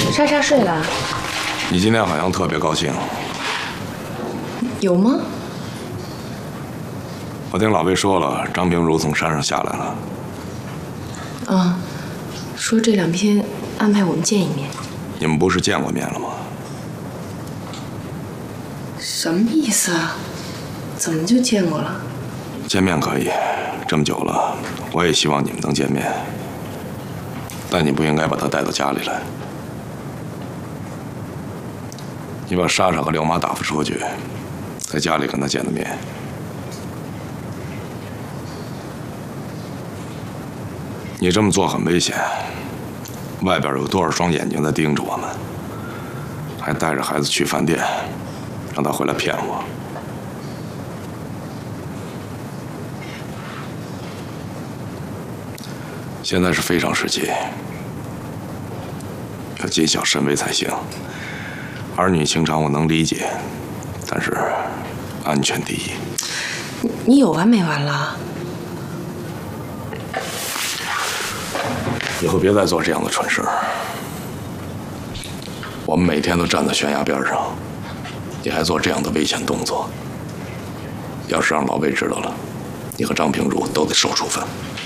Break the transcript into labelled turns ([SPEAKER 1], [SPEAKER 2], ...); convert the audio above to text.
[SPEAKER 1] 莎莎睡了。
[SPEAKER 2] 你今天好像特别高兴。
[SPEAKER 1] 有吗？
[SPEAKER 2] 我听老魏说了，张平如从山上下来了。
[SPEAKER 1] 啊，说这2天安排我们见一面。
[SPEAKER 2] 你们不是见过面了吗？
[SPEAKER 1] 什么意思啊？怎么就见过了？
[SPEAKER 2] 见面可以，这么久了，我也希望你们能见面。但你不应该把他带到家里来。你把莎莎和刘妈打发出去，在家里跟他见了面。你这么做很危险，外边有多少双眼睛在盯着我们，还带着孩子去饭店，让他回来骗我。现在是非常时期，要谨小慎微才行。儿女情长我能理解，但是安全第一。
[SPEAKER 1] 你有完没完了？
[SPEAKER 2] 以后别再做这样的蠢事。我们每天都站在悬崖边上，你还做这样的危险动作，要是让老魏知道了，你和张平如都得受处分。